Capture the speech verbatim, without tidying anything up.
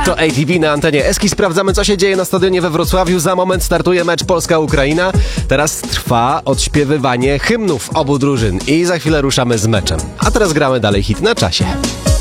To A T V na antenie Eski. Sprawdzamy, co się dzieje na stadionie we Wrocławiu. Za moment startuje mecz Polska-Ukraina. Teraz trwa odśpiewywanie hymnów obu drużyn i za chwilę ruszamy z meczem. A teraz gramy dalej hit na czasie.